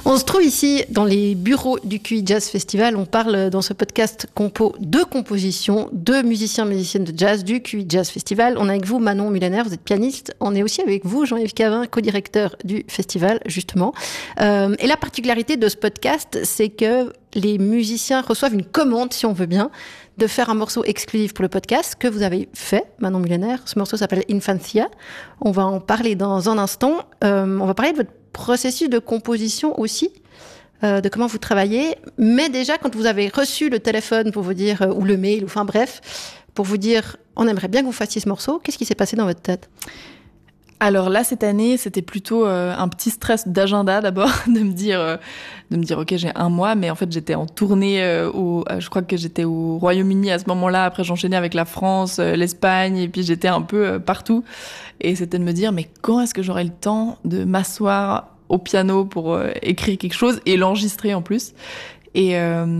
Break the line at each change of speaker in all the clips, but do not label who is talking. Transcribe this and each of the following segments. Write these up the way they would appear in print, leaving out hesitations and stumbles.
On se trouve ici dans les bureaux du QI Jazz Festival. On parle dans ce podcast de composition, de musiciennes de jazz du QI Jazz Festival. On est avec vous, Manon Mulaner, vous êtes pianiste. On est aussi avec vous, Jean-Yves Cavin, co-directeur du festival, justement. Et la particularité de ce podcast, c'est que les musiciens reçoivent une commande, si on veut bien, de faire un morceau exclusif pour le podcast que vous avez fait, Manon Mulaner. Ce morceau s'appelle Infancia. On va en parler dans un instant. On va parler de votre processus de composition aussi, de comment vous travaillez. Mais déjà, quand vous avez reçu le téléphone pour vous dire, ou le mail, enfin bref, pour vous dire, on aimerait bien que vous fassiez ce morceau, qu'est-ce qui s'est passé dans votre tête ?
Alors là, cette année, c'était plutôt un petit stress d'agenda d'abord, de me dire ok, j'ai un mois, mais en fait, j'étais en tournée, je crois que j'étais au Royaume-Uni à ce moment-là, après j'enchaînais avec la France, l'Espagne, et puis j'étais un peu partout. Et c'était de me dire, mais quand est-ce que j'aurai le temps de m'asseoir au piano pour écrire quelque chose et l'enregistrer en plus ? Et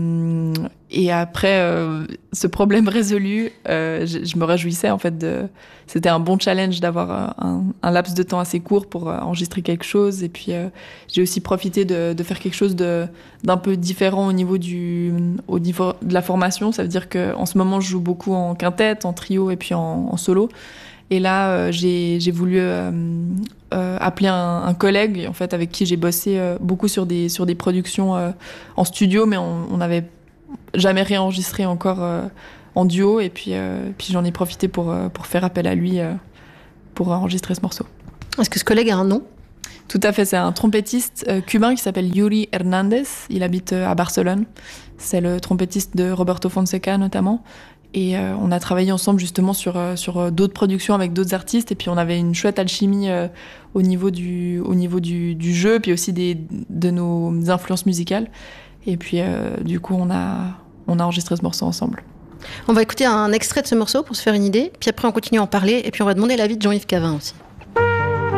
après ce problème résolu, je me réjouissais en fait c'était un bon challenge d'avoir un laps de temps assez court pour enregistrer quelque chose. Et puis j'ai aussi profité de faire quelque chose d'un peu différent au niveau de la formation. Ça veut dire que en ce moment je joue beaucoup en quintette, en trio et puis en solo. Et là, j'ai voulu appeler un collègue en fait avec qui j'ai bossé beaucoup sur des productions en studio, mais on n'avait jamais réenregistré encore en duo. Et puis j'en ai profité pour faire appel à lui pour enregistrer ce morceau.
Est-ce que ce collègue a un nom ?
Tout à fait, c'est un trompettiste cubain qui s'appelle Yuri Hernandez. Il habite à Barcelone. C'est le trompettiste de Roberto Fonseca notamment. Et on a travaillé ensemble justement sur d'autres productions avec d'autres artistes. Et puis on avait une chouette alchimie au niveau du jeu, puis aussi de nos influences musicales. Et puis du coup on a enregistré ce morceau ensemble.
On va écouter un extrait de ce morceau pour se faire une idée. Puis après on continue à en parler. Et puis on va demander l'avis de Jean-Yves Cavin aussi.